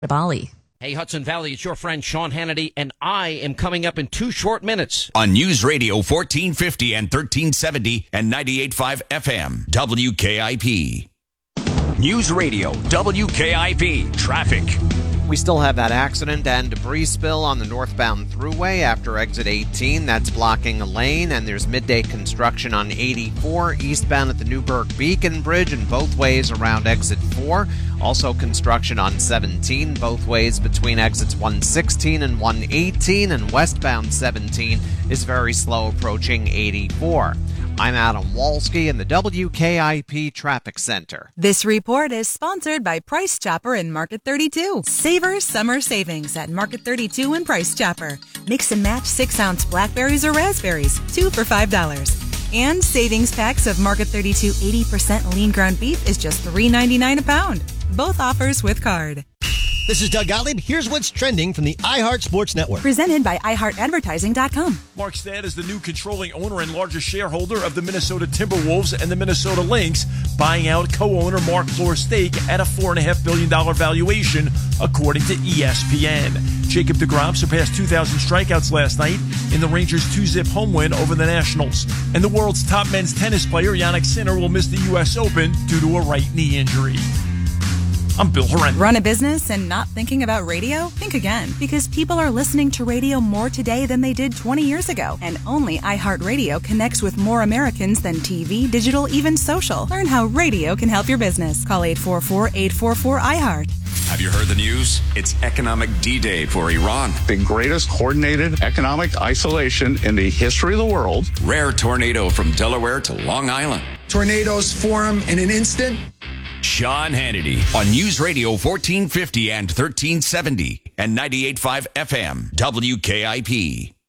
Bali. Hey, Hudson Valley, it's your friend Sean Hannity, and I am coming up in 2 short minutes. On News Radio 1450 and 1370 and 98.5 FM, WKIP. News Radio, WKIP, traffic. We still have that accident and debris spill on the northbound thruway after exit 18. That's blocking a lane, and there's midday construction on 84 eastbound at the Newburgh Beacon Bridge and both ways around exit 4. Also construction on 17 both ways between exits 116 and 118, and westbound 17 is very slow approaching 84. I'm Adam Walski in the WKIP Traffic Center. This report is sponsored by Price Chopper and Market 32. Savor summer savings at Market 32 and Price Chopper. Mix and match 6-ounce blackberries or raspberries, 2 for $5. And savings packs of Market 32 80% lean ground beef is just $3.99 a pound. Both offers with card. This is Doug Gottlieb. Here's what's trending from the iHeart Sports Network. Presented by iHeartAdvertising.com. Mark Stad is the new controlling owner and largest shareholder of the Minnesota Timberwolves and the Minnesota Lynx, buying out co-owner Mark Fleur-Stake at a $4.5 billion valuation, according to ESPN. Jacob deGrom surpassed 2,000 strikeouts last night in the Rangers' 2-zip home win over the Nationals. And the world's top men's tennis player, Jannik Sinner, will miss the U.S. Open due to a right knee injury. I'm Bill Horrendous. Run a business and not thinking about radio? Think again, because people are listening to radio more today than they did 20 years ago. And only iHeartRadio connects with more Americans than TV, digital, even social. Learn how radio can help your business. Call 844-844-iHeart. Have you heard the news? It's Economic D-Day for Iran. The greatest coordinated economic isolation in the history of the world. Rare tornado from Delaware to Long Island. Tornadoes form in an instant. Sean Hannity on News Radio 1450 and 1370 and 98.5 FM, WKIP.